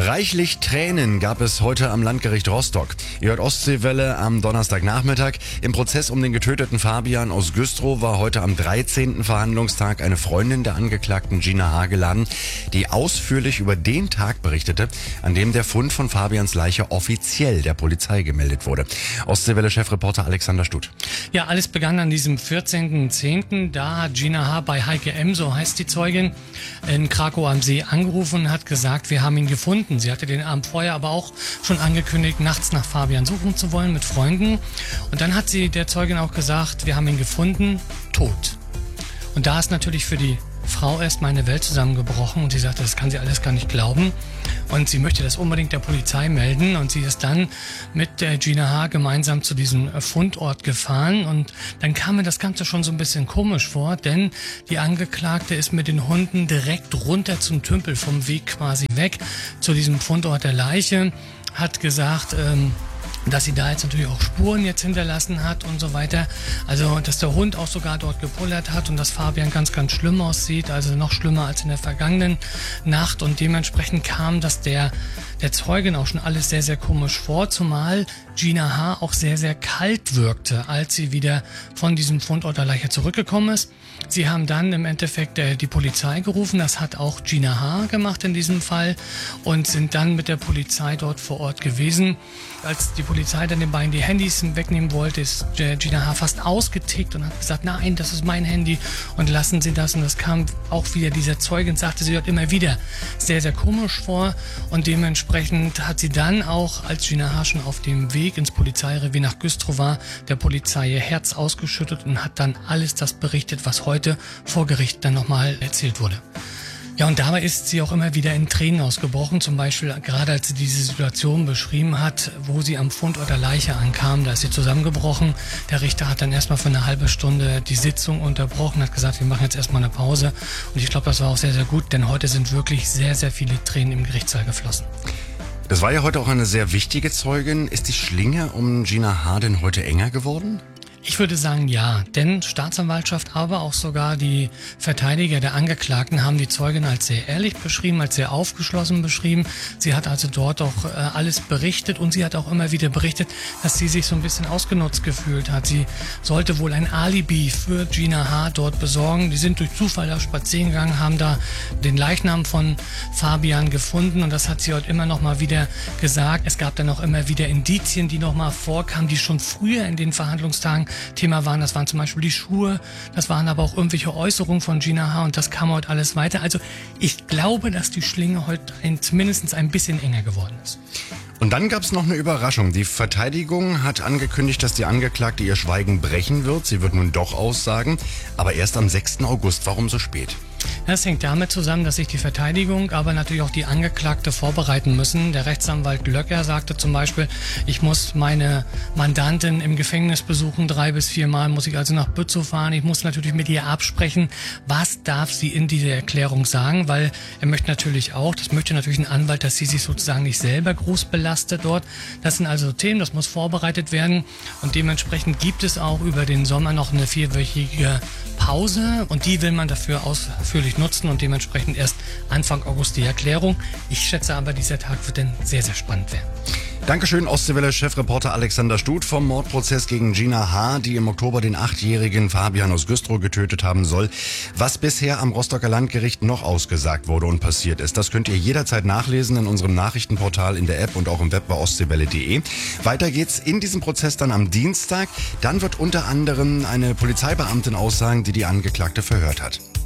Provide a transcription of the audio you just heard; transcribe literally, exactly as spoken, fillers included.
Reichlich Tränen gab es heute am Landgericht Rostock. Ihr hört Ostseewelle am Donnerstagnachmittag. Im Prozess um den getöteten Fabian aus Güstrow war heute am dreizehnten Verhandlungstag eine Freundin der Angeklagten Gina H. geladen, die ausführlich über den Tag berichtete, an dem der Fund von Fabians Leiche offiziell der Polizei gemeldet wurde. Ostseewelle-Chefreporter Alexander Stuth. Ja, alles begann an diesem vierzehnten zehnten Da hat Gina H. bei Heike M., so heißt die Zeugin, in Krakau am See angerufen und hat gesagt, wir haben ihn gefunden. Sie hatte den Abend vorher aber auch schon angekündigt, nachts nach Fabian suchen zu wollen mit Freunden. Und dann hat sie der Zeugin auch gesagt, wir haben ihn gefunden, tot. Und da ist natürlich für die Frau erstmal eine Welt zusammengebrochen und sie sagte, das kann sie alles gar nicht glauben. Und sie möchte das unbedingt der Polizei melden und sie ist dann mit der Gina H. gemeinsam zu diesem Fundort gefahren und dann kam mir das Ganze schon so ein bisschen komisch vor, denn die Angeklagte ist mit den Hunden direkt runter zum Tümpel vom Weg quasi weg zu diesem Fundort der Leiche, hat gesagt, ähm, dass sie da jetzt natürlich auch Spuren jetzt hinterlassen hat und so weiter. Also, dass der Hund auch sogar dort gepullert hat und dass Fabian ganz, ganz schlimm aussieht, also noch schlimmer als in der vergangenen Nacht. Und dementsprechend kam das der, der Zeugin auch schon alles sehr, sehr komisch vor, zumal Gina H. auch sehr, sehr kalt wirkte, als sie wieder von diesem Fundort der Leiche zurückgekommen ist. Sie haben dann im Endeffekt äh, die Polizei gerufen, das hat auch Gina H. gemacht in diesem Fall und sind dann mit der Polizei dort vor Ort gewesen. Als die Polizei dann den beiden die Handys wegnehmen wollte, ist äh, Gina H. fast ausgetickt und hat gesagt, nein, das ist mein Handy und lassen Sie das. Und das kam auch wieder, dieser Zeugin sagte sie dort immer wieder sehr, sehr komisch vor und dementsprechend hat sie dann auch, als Gina H. schon auf dem Weg ins Polizeirevier nach Güstrow war, der Polizei ihr Herz ausgeschüttet und hat dann alles das berichtet, was heute vor Gericht dann nochmal erzählt wurde. Ja, und dabei ist sie auch immer wieder in Tränen ausgebrochen, zum Beispiel gerade als sie diese Situation beschrieben hat, wo sie am Fundort der Leiche ankam, da ist sie zusammengebrochen. Der Richter hat dann erstmal für eine halbe Stunde die Sitzung unterbrochen, hat gesagt, wir machen jetzt erstmal eine Pause und ich glaube, das war auch sehr, sehr gut, denn heute sind wirklich sehr, sehr viele Tränen im Gerichtssaal geflossen. Das war ja heute auch eine sehr wichtige Zeugin. Ist die Schlinge um Gina H. denn heute enger geworden? Ich würde sagen, ja, denn Staatsanwaltschaft, aber auch sogar die Verteidiger der Angeklagten haben die Zeugin als sehr ehrlich beschrieben, als sehr aufgeschlossen beschrieben. Sie hat also dort auch äh, alles berichtet und sie hat auch immer wieder berichtet, dass sie sich so ein bisschen ausgenutzt gefühlt hat. Sie sollte wohl ein Alibi für Gina H. dort besorgen. Die sind durch Zufall da spazieren gegangen, haben da den Leichnam von Fabian gefunden und das hat sie heute immer noch mal wieder gesagt. Es gab dann auch immer wieder Indizien, die noch mal vorkamen, die schon früher in den Verhandlungstagen Thema waren. Das waren zum Beispiel die Schuhe, das waren aber auch irgendwelche Äußerungen von Gina H. und das kam heute alles weiter. Also ich glaube, dass die Schlinge heute ein, zumindest ein bisschen enger geworden ist. Und dann gab es noch eine Überraschung. Die Verteidigung hat angekündigt, dass die Angeklagte ihr Schweigen brechen wird. Sie wird nun doch aussagen, aber erst am sechsten August. Warum so spät? Das hängt damit zusammen, dass sich die Verteidigung, aber natürlich auch die Angeklagte vorbereiten müssen. Der Rechtsanwalt Löcker sagte zum Beispiel, ich muss meine Mandantin im Gefängnis besuchen, drei bis vier Mal muss ich also nach Bützow fahren. Ich muss natürlich mit ihr absprechen, was darf sie in dieser Erklärung sagen, weil er möchte natürlich auch, das möchte natürlich ein Anwalt, dass sie sich sozusagen nicht selber groß belastet dort. Das sind also Themen, das muss vorbereitet werden und dementsprechend gibt es auch über den Sommer noch eine vierwöchige Pause und die will man dafür ausführlich nutzen und dementsprechend erst Anfang August die Erklärung. Ich schätze aber, dieser Tag wird dann sehr, sehr spannend werden. Dankeschön, Ostseewelle-Chefreporter Alexander Stuth vom Mordprozess gegen Gina H., die im Oktober den achtjährigen Fabian aus Güstrow getötet haben soll. Was bisher am Rostocker Landgericht noch ausgesagt wurde und passiert ist, das könnt ihr jederzeit nachlesen in unserem Nachrichtenportal, in der App und auch im Web bei ostseewelle punkt de. Weiter geht's in diesem Prozess dann am Dienstag. Dann wird unter anderem eine Polizeibeamtin aussagen, die die Angeklagte verhört hat.